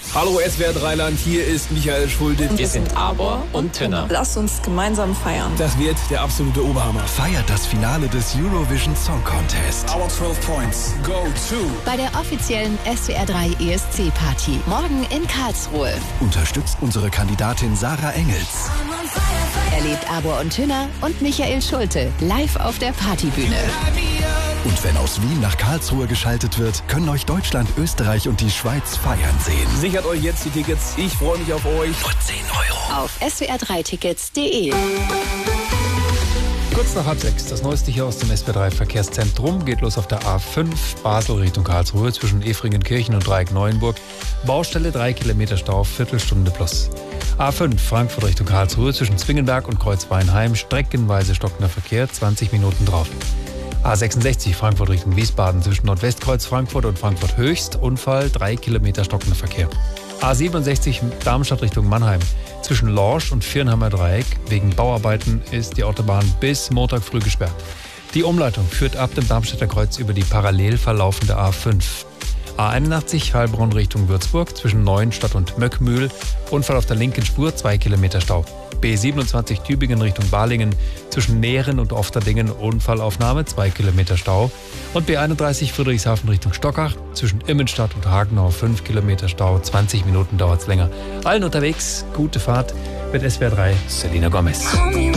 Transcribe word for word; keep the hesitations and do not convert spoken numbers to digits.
Hallo S W R drei Land, hier ist Michael Schulte. Wir sind Arbor und Tünner. Lasst uns gemeinsam feiern. Das wird der absolute Oberhammer. Feiert das Finale des Eurovision Song Contest. Our zwölf Points go to. Bei der offiziellen S W R drei E S C-Party. Morgen in Karlsruhe. Unterstützt unsere Kandidatin Sarah Engels. Erlebt Arbor und Tünner und Michael Schulte live auf der Partybühne. Und wenn aus Wien nach Karlsruhe geschaltet wird, können euch Deutschland, Österreich und die Schweiz feiern sehen. Sichert euch jetzt die Tickets. Ich freue mich auf euch. Nur zehn Euro. Auf S W R drei Tickets punkt de. Kurz nach halb sechs, das Neueste hier aus dem S W R drei Verkehrszentrum geht los auf der A fünf Basel Richtung Karlsruhe zwischen Efringenkirchen und Dreieck Neuenburg. Baustelle drei Kilometer Stau, Viertelstunde plus. A fünf Frankfurt Richtung Karlsruhe zwischen Zwingenberg und Kreuzweinheim, streckenweise stockender Verkehr, zwanzig Minuten drauf. A sechsundsechzig Frankfurt Richtung Wiesbaden zwischen Nordwestkreuz Frankfurt und Frankfurt Höchst, Unfall, drei Kilometer stockender Verkehr. A siebenundsechzig Darmstadt Richtung Mannheim zwischen Lorsch und Viernheimer Dreieck. Wegen Bauarbeiten ist die Autobahn bis Montag früh gesperrt. Die Umleitung führt ab dem Darmstädter Kreuz über die parallel verlaufende A fünf. A einundachtzig Heilbronn Richtung Würzburg zwischen Neuenstadt und Möckmühl. Unfall auf der linken Spur, zwei Kilometer Stau. B siebenundzwanzig Tübingen Richtung Balingen zwischen Nähren und Ofterdingen. Unfallaufnahme, zwei Kilometer Stau. Und B einunddreißig Friedrichshafen Richtung Stockach zwischen Immenstadt und Hagenau, fünf Kilometer Stau. zwanzig Minuten dauert es länger. Allen unterwegs, gute Fahrt mit S W R drei, Selena Gomez.